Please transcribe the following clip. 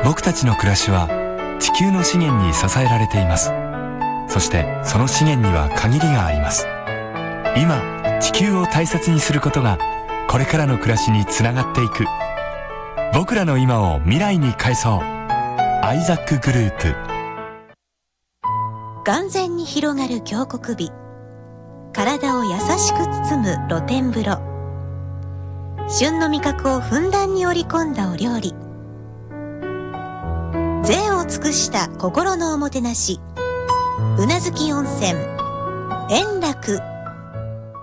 僕たちの暮らしは地球の資源に支えられています。そしてその資源には限りがあります。今地球を大切にすることがこれからの暮らしにつながっていく。僕らの今を未来に変えそう。アイザックグループ。 眼前に広がる峡谷美、体を優しく包む露天風呂、旬の味覚をふんだんに織り込んだお料理、贅を尽くした心のおもてなし、うなずき温泉、円楽。